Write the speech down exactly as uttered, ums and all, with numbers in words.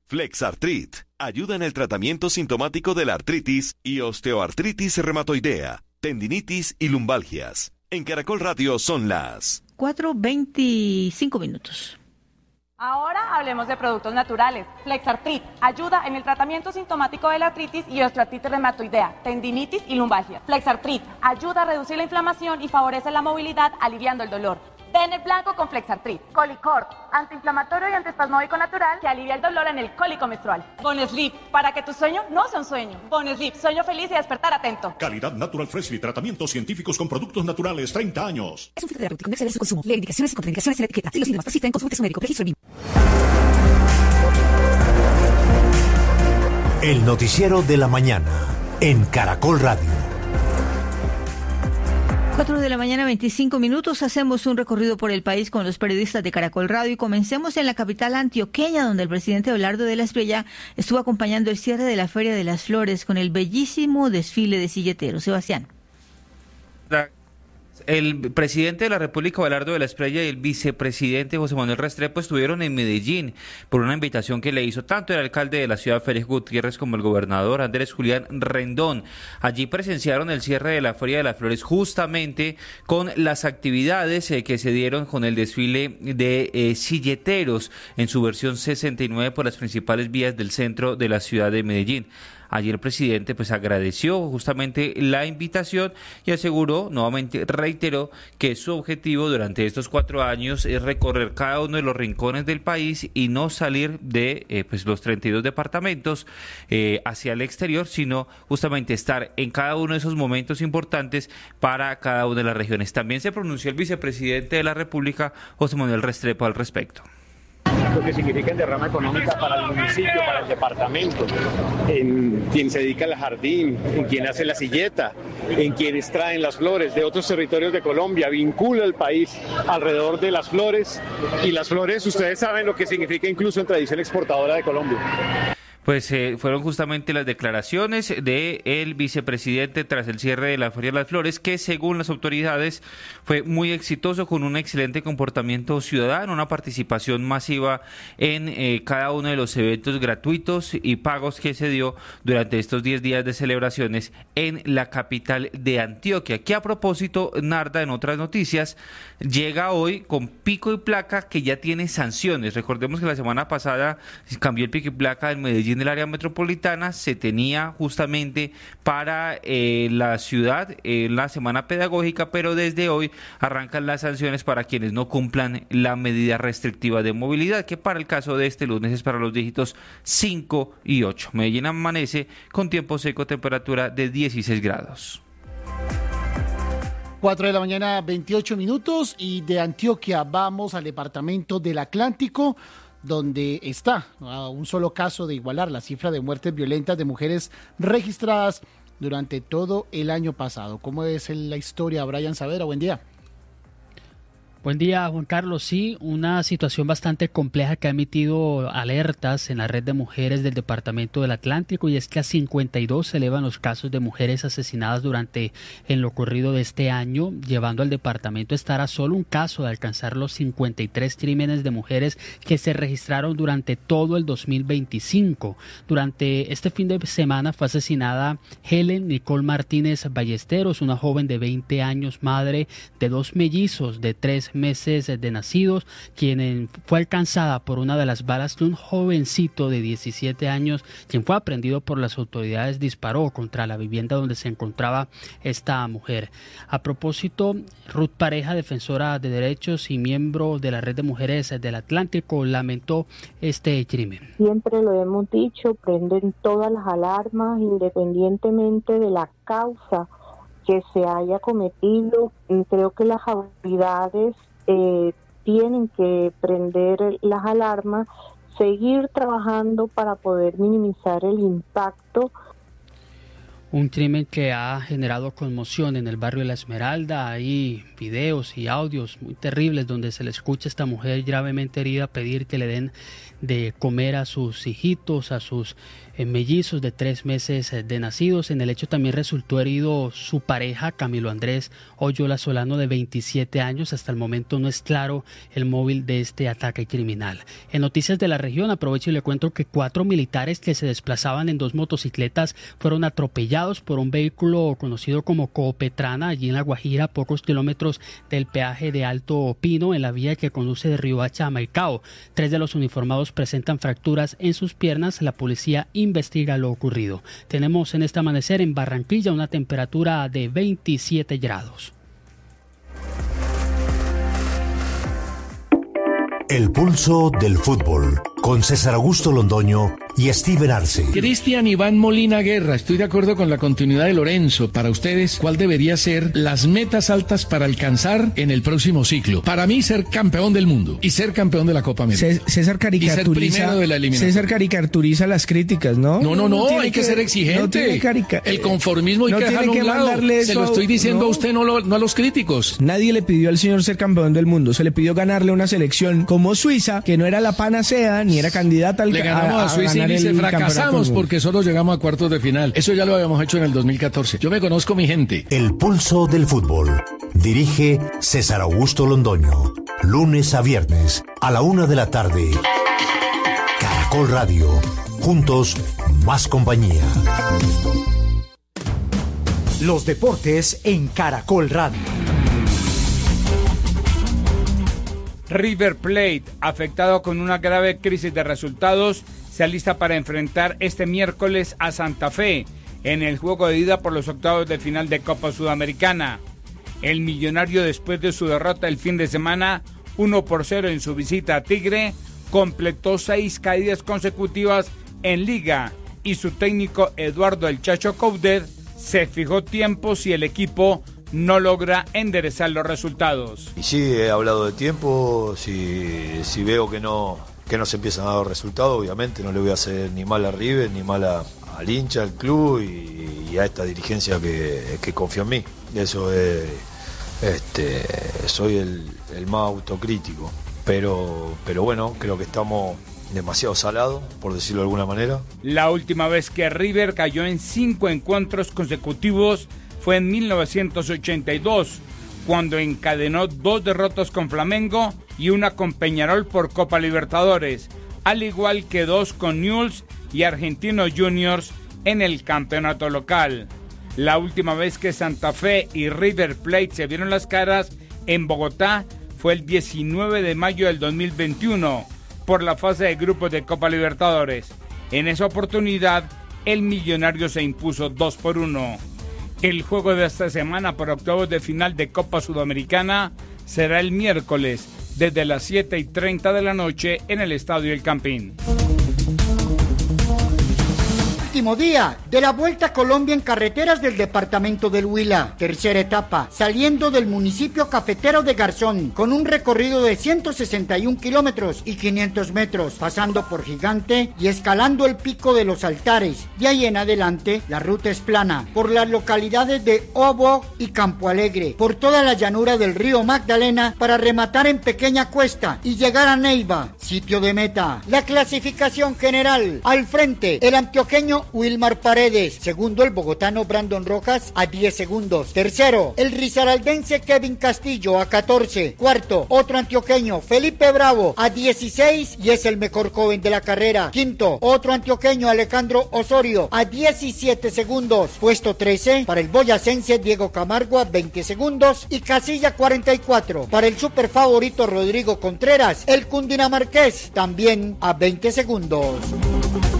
Flexartrit ayuda en el tratamiento sintomático de la artritis y osteoartritis reumatoidea, tendinitis y lumbalgias. En Caracol Radio son las cuatro veinticinco minutos. Ahora hablemos de productos naturales. Flexartrit ayuda en el tratamiento sintomático de la artritis y osteoartritis reumatoidea, tendinitis y lumbalgia. Flexartrit ayuda a reducir la inflamación y favorece la movilidad, aliviando el dolor. Venet blanco con Flexartrit. Colicort, antiinflamatorio y antiespasmódico natural que alivia el dolor en el cólico menstrual. Bonesleep, para que tu sueño no sea un sueño. Bonesleep, sueño feliz y despertar atento. Calidad Natural Freshly, tratamientos científicos con productos naturales, treinta años. Es un filtro terapéutico, no exceder su consumo. Lee indicaciones y contraindicaciones en la etiqueta. Si los síntomas persisten, consulte a su médico. Registro el mismo. El noticiero de la mañana en Caracol Radio. cuatro de la mañana, veinticinco minutos. Hacemos un recorrido por el país con los periodistas de Caracol Radio y comencemos en la capital antioqueña, donde el presidente Abelardo de la Espriella estuvo acompañando el cierre de la Feria de las Flores con el bellísimo desfile de silleteros. Sebastián. El presidente de la República, Abelardo de la Espriella, y el vicepresidente José Manuel Restrepo estuvieron en Medellín por una invitación que le hizo tanto el alcalde de la ciudad, Félix Gutiérrez, como el gobernador Andrés Julián Rendón. Allí presenciaron el cierre de la Feria de las Flores justamente con las actividades eh, que se dieron con el desfile de eh, silleteros en su versión sesenta y nueve por las principales vías del centro de la ciudad de Medellín. Allí el presidente pues agradeció justamente la invitación y aseguró, nuevamente reiteró, que su objetivo durante estos cuatro años es recorrer cada uno de los rincones del país y no salir de eh, pues los treinta y dos departamentos eh, hacia el exterior, sino justamente estar en cada uno de esos momentos importantes para cada una de las regiones. También se pronunció el vicepresidente de la República, José Manuel Restrepo, al respecto. Lo que significa en derrama económica para el municipio, para el departamento, en quien se dedica al jardín, en quien hace la silleta, en quienes traen las flores de otros territorios de Colombia, vincula el país alrededor de las flores, y las flores ustedes saben lo que significa incluso en tradición exportadora de Colombia. Pues eh, fueron justamente las declaraciones del vicepresidente tras el cierre de la Feria de las Flores, que según las autoridades fue muy exitoso, con un excelente comportamiento ciudadano, una participación masiva en eh, cada uno de los eventos gratuitos y pagos que se dio durante estos diez días de celebraciones en la capital de Antioquia, que a propósito, Narda, en otras noticias, llega hoy con pico y placa que ya tiene sanciones. Recordemos que la semana pasada cambió el pico y placa en Medellín del área metropolitana, se tenía justamente para eh, la ciudad en eh, la semana pedagógica, pero desde hoy arrancan las sanciones para quienes no cumplan la medida restrictiva de movilidad, que para el caso de este lunes es para los dígitos cinco y ocho. Medellín amanece con tiempo seco, temperatura de dieciséis grados. cuatro de la mañana, veintiocho minutos, y de Antioquia vamos al departamento del Atlántico, donde está a un solo caso de igualar la cifra de muertes violentas de mujeres registradas durante todo el año pasado. ¿Cómo es la historia, Brian Saavedra? Buen día. Buen día, Juan Carlos. Sí, una situación bastante compleja que ha emitido alertas en la red de mujeres del Departamento del Atlántico, y es que a cincuenta y dos se elevan los casos de mujeres asesinadas durante en lo ocurrido de este año, llevando al departamento a estar a solo un caso de alcanzar los cincuenta y tres crímenes de mujeres que se registraron durante todo el dos mil veinticinco. Durante este fin de semana fue asesinada Helen Nicole Martínez Ballesteros, una joven de veinte años, madre de dos mellizos de tres meses de nacidos, quien fue alcanzada por una de las balas de un jovencito de diecisiete años, quien fue aprendido por las autoridades, disparó contra la vivienda donde se encontraba esta mujer. A propósito, Ruth Pareja, defensora de derechos y miembro de la Red de Mujeres del Atlántico, lamentó este crimen. Siempre lo hemos dicho, prenden todas las alarmas independientemente de la causa que se haya cometido. Creo que las autoridades eh, tienen que prender las alarmas, seguir trabajando para poder minimizar el impacto. Un crimen que ha generado conmoción en el barrio de La Esmeralda. Hay videos y audios muy terribles donde se le escucha a esta mujer gravemente herida pedir que le den de comer a sus hijitos, a sus eh, mellizos de tres meses eh, de nacidos. En el hecho también resultó herido su pareja, Camilo Andrés Oyola Solano, de veintisiete años. Hasta el momento no es claro el móvil de este ataque criminal. En noticias de la región, aprovecho y le cuento que cuatro militares que se desplazaban en dos motocicletas fueron atropellados por un vehículo conocido como Copetrana, allí en La Guajira, a pocos kilómetros del peaje de Alto Pino, en la vía que conduce de Riohacha a Maicao. Tres de los uniformados presentan fracturas en sus piernas. La policía investiga lo ocurrido. Tenemos en este amanecer en Barranquilla una temperatura de veintisiete grados. El pulso del fútbol, con César Augusto Londoño y Steven Arce. Cristian Iván Molina Guerra, estoy de acuerdo con la continuidad de Lorenzo. Para ustedes, ¿cuál debería ser las metas altas para alcanzar en el próximo ciclo? Para mí, ser campeón del mundo y ser campeón de la Copa América. César caricaturiza, y ser primero de la eliminación. César caricaturiza las críticas, ¿no? No, no, no, no hay que, que ser exigente. No carica- el conformismo hay no que dejarlo a un lado. Se lo estoy diciendo no. a usted, no, lo, no a los críticos. Nadie le pidió al señor ser campeón del mundo. Se le pidió ganarle una selección como Suiza, que no era la panacea, ni era candidata al Le ganamos a, a, a Suiza y dice, fracasamos porque solo llegamos a cuartos de final. Eso ya lo habíamos hecho en el dos mil catorce. Yo me conozco mi gente. El pulso del fútbol. Dirige César Augusto Londoño. Lunes a viernes a la una de la tarde. Caracol Radio. Juntos, más compañía. Los deportes en Caracol Radio. River Plate, afectado con una grave crisis de resultados, se alista para enfrentar este miércoles a Santa Fe en el juego de ida por los octavos de final de Copa Sudamericana. El millonario, después de su derrota el fin de semana uno por cero en su visita a Tigre, completó seis caídas consecutivas en Liga y su técnico Eduardo El Chacho Coudet se fijó tiempos y el equipo no logra enderezar los resultados. Y sí, he hablado de tiempo, si, si veo que no, que no se empiezan a dar resultados, obviamente no le voy a hacer ni mal a River, ni mal a, al hincha, al club y, y a esta dirigencia que, que confía en mí. Eso es, este, soy el, el más autocrítico, pero, pero bueno, creo que estamos demasiado salados, por decirlo de alguna manera. La última vez que River cayó en cinco encuentros consecutivos fue en mil novecientos ochenta y dos, cuando encadenó dos derrotas con Flamengo y una con Peñarol por Copa Libertadores, al igual que dos con Newell's y Argentinos Juniors en el campeonato local. La última vez que Santa Fe y River Plate se vieron las caras en Bogotá fue el diecinueve de mayo del dos mil veintiuno, por la fase de grupos de Copa Libertadores. En esa oportunidad, el millonario se impuso dos por uno. El juego de esta semana por octavos de final de Copa Sudamericana será el miércoles desde las siete y treinta de la noche en el Estadio El Campín. Último día de la Vuelta a Colombia en carreteras del departamento del Huila. Tercera etapa, saliendo del municipio cafetero de Garzón, con un recorrido de ciento sesenta y un kilómetros y quinientos metros, pasando por Gigante y escalando el Pico de los Altares. De ahí en adelante, la ruta es plana, por las localidades de Obo y Campo Alegre, por toda la llanura del río Magdalena, para rematar en Pequeña Cuesta y llegar a Neiva, sitio de meta. La clasificación general: al frente, el antioqueño Wilmar Paredes. Segundo, el bogotano Brandon Rojas a diez segundos. Tercero, el risaraldense Kevin Castillo a catorce. Cuarto, otro antioqueño, Felipe Bravo a dieciséis y es el mejor joven de la carrera. Quinto, otro antioqueño, Alejandro Osorio a diecisiete segundos. Puesto trece para el boyacense Diego Camargo a veinte segundos y casilla cuarenta y cuatro para el super favorito Rodrigo Contreras, el cundinamarqués, también a veinte segundos.